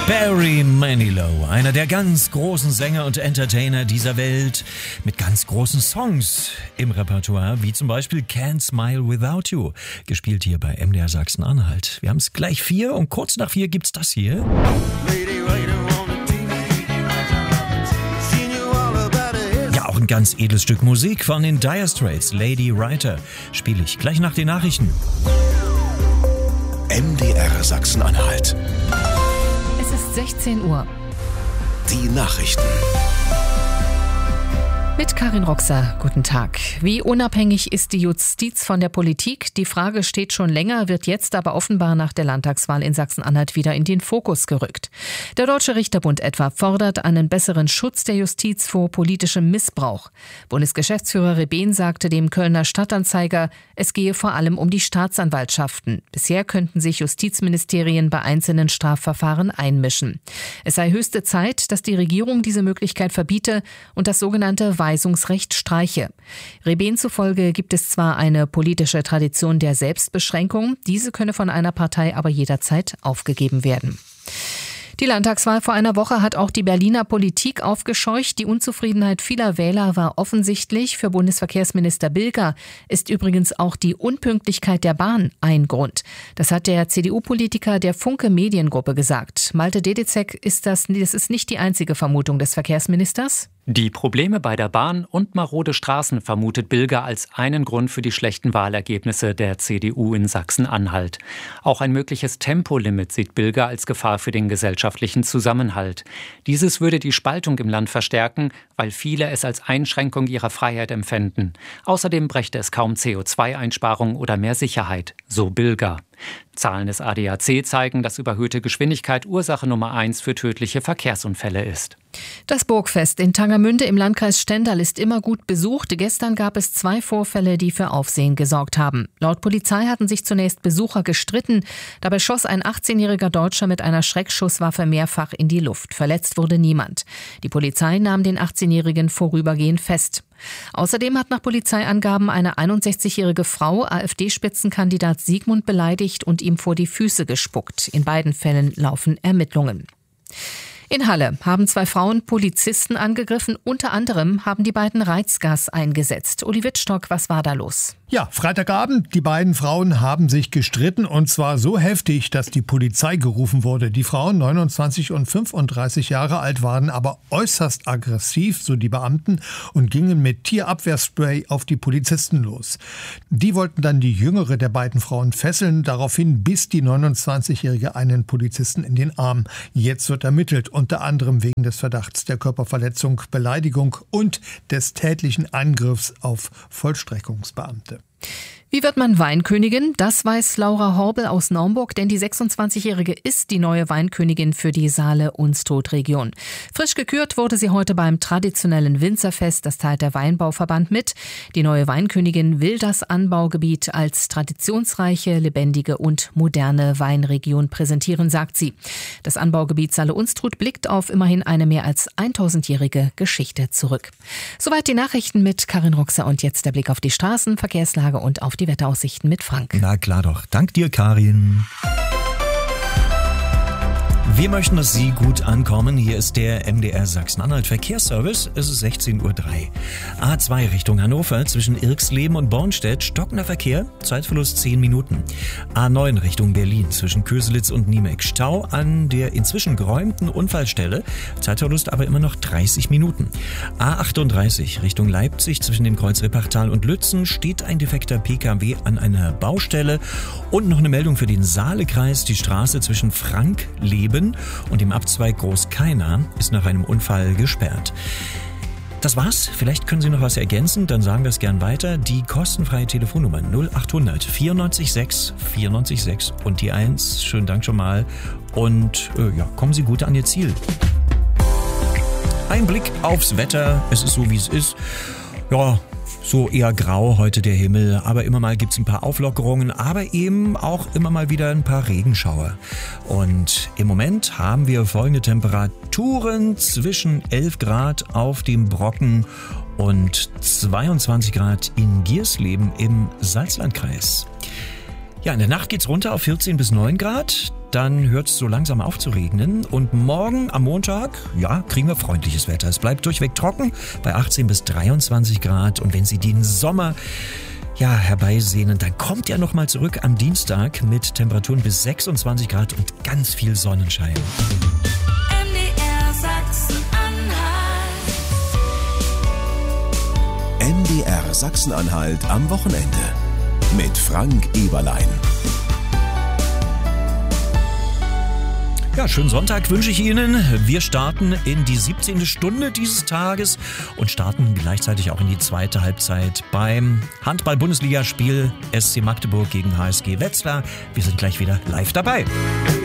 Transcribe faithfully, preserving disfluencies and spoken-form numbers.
Barry Manilow, einer der ganz großen Sänger und Entertainer dieser Welt, mit ganz großen Songs im Repertoire, wie zum Beispiel Can't Smile Without You, gespielt hier bei M D R Sachsen-Anhalt. Wir haben es gleich vier und kurz nach vier gibt's das hier. Ja, auch ein ganz edles Stück Musik von den Dire Straits, Lady Writer, spiele ich gleich nach den Nachrichten. M D R Sachsen-Anhalt. Es ist sechzehn Uhr. Die Nachrichten. Mit Karin Roxer, guten Tag. Wie unabhängig ist die Justiz von der Politik? Die Frage steht schon länger, wird jetzt aber offenbar nach der Landtagswahl in Sachsen-Anhalt wieder in den Fokus gerückt. Der Deutsche Richterbund etwa fordert einen besseren Schutz der Justiz vor politischem Missbrauch. Bundesgeschäftsführer Rebehn sagte dem Kölner Stadtanzeiger, es gehe vor allem um die Staatsanwaltschaften. Bisher könnten sich Justizministerien bei einzelnen Strafverfahren einmischen. Es sei höchste Zeit, dass die Regierung diese Möglichkeit verbiete und das sogenannte Weisungsrecht streiche. Rebehn zufolge gibt es zwar eine politische Tradition der Selbstbeschränkung, diese könne von einer Partei aber jederzeit aufgegeben werden. Die Landtagswahl vor einer Woche hat auch die Berliner Politik aufgescheucht. Die Unzufriedenheit vieler Wähler war offensichtlich. Für Bundesverkehrsminister Bilger ist übrigens auch die Unpünktlichkeit der Bahn ein Grund. Das hat der C D U-Politiker der Funke Mediengruppe gesagt. Malte Dedezek, ist das, das ist nicht die einzige Vermutung des Verkehrsministers? Die Probleme bei der Bahn und marode Straßen vermutet Bilger als einen Grund für die schlechten Wahlergebnisse der C D U in Sachsen-Anhalt. Auch ein mögliches Tempolimit sieht Bilger als Gefahr für den gesellschaftlichen Zusammenhalt. Dieses würde die Spaltung im Land verstärken, weil viele es als Einschränkung ihrer Freiheit empfänden. Außerdem brächte es kaum C O zwei Einsparung oder mehr Sicherheit, so Bilger. Zahlen des A D A C zeigen, dass überhöhte Geschwindigkeit Ursache Nummer eins für tödliche Verkehrsunfälle ist. Das Burgfest in Tangermünde im Landkreis Stendal ist immer gut besucht. Gestern gab es zwei Vorfälle, die für Aufsehen gesorgt haben. Laut Polizei hatten sich zunächst Besucher gestritten. Dabei schoss ein achtzehnjähriger Deutscher mit einer Schreckschusswaffe mehrfach in die Luft. Verletzt wurde niemand. Die Polizei nahm den achtzehnjährigen vorübergehend fest. Außerdem hat nach Polizeiangaben eine einundsechzigjährige Frau AfD-Spitzenkandidat Sigmund beleidigt und ihm vor die Füße gespuckt. In beiden Fällen laufen Ermittlungen. In Halle haben zwei Frauen Polizisten angegriffen. Unter anderem haben die beiden Reizgas eingesetzt. Uli Wittstock, was war da los? Ja, Freitagabend, die beiden Frauen haben sich gestritten und zwar so heftig, dass die Polizei gerufen wurde. Die Frauen, neunundzwanzig und fünfunddreißig Jahre alt, waren aber äußerst aggressiv, so die Beamten, und gingen mit Tierabwehrspray auf die Polizisten los. Die wollten dann die jüngere der beiden Frauen fesseln. Daraufhin biss die neunundzwanzigjährige einen Polizisten in den Arm. Jetzt wird ermittelt, unter anderem wegen des Verdachts der Körperverletzung, Beleidigung und des tätlichen Angriffs auf Vollstreckungsbeamte. Wie wird man Weinkönigin? Das weiß Laura Horbel aus Naumburg, denn die sechsundzwanzigjährige ist die neue Weinkönigin für die Saale-Unstrut-Region. Frisch gekürt wurde sie heute beim traditionellen Winzerfest, das teilt der Weinbauverband mit. Die neue Weinkönigin will das Anbaugebiet als traditionsreiche, lebendige und moderne Weinregion präsentieren, sagt sie. Das Anbaugebiet Saale-Unstrut blickt auf immerhin eine mehr als tausendjährige Geschichte zurück. Soweit die Nachrichten mit Karin Roxer und jetzt der Blick auf die Straßen, Verkehrslage und auf die Wetteraussichten mit Frank. Na klar doch. Dank dir, Karin. Wir möchten, dass Sie gut ankommen. Hier ist der M D R Sachsen-Anhalt Verkehrsservice. Es ist sechzehn Uhr drei. A zwei Richtung Hannover zwischen Irxleben und Bornstedt. Stockender Verkehr, Zeitverlust zehn Minuten. A neun Richtung Berlin zwischen Köselitz und Niemeck. Stau an der inzwischen geräumten Unfallstelle. Zeitverlust aber immer noch dreißig Minuten. A achtunddreißig Richtung Leipzig zwischen dem Kreuz Rippachtal und Lützen steht ein defekter P K W an einer Baustelle. Und noch eine Meldung für den Saalekreis. Die Straße zwischen Frankleben und dem Abzweig Großkeiner ist nach einem Unfall gesperrt. Das war's. Vielleicht können Sie noch was ergänzen, dann sagen wir es gern weiter. Die kostenfreie Telefonnummer null achthundert vierundneunzig sechs vierundneunzig sechs und die eins. Schönen Dank schon mal und äh, ja, kommen Sie gut an Ihr Ziel. Ein Blick aufs Wetter. Es ist so, wie es ist. Ja, so eher grau heute der Himmel, aber immer mal gibt's ein paar Auflockerungen, aber eben auch immer mal wieder ein paar Regenschauer. Und im Moment haben wir folgende Temperaturen zwischen elf Grad auf dem Brocken und zweiundzwanzig Grad in Giersleben im Salzlandkreis. Ja, in der Nacht geht's runter auf vierzehn bis neun Grad. Dann hört es so langsam auf zu regnen. Und morgen am Montag, ja, kriegen wir freundliches Wetter. Es bleibt durchweg trocken bei achtzehn bis dreiundzwanzig Grad. Und wenn Sie den Sommer ja, herbeisehnen, dann kommt er nochmal zurück am Dienstag mit Temperaturen bis sechsundzwanzig Grad und ganz viel Sonnenschein. M D R Sachsen-Anhalt. M D R Sachsen-Anhalt am Wochenende mit Frank Eberlein. Ja, schönen Sonntag wünsche ich Ihnen. Wir starten in die siebzehnte Stunde dieses Tages und starten gleichzeitig auch in die zweite Halbzeit beim Handball-Bundesligaspiel S C Magdeburg gegen H S G Wetzlar. Wir sind gleich wieder live dabei.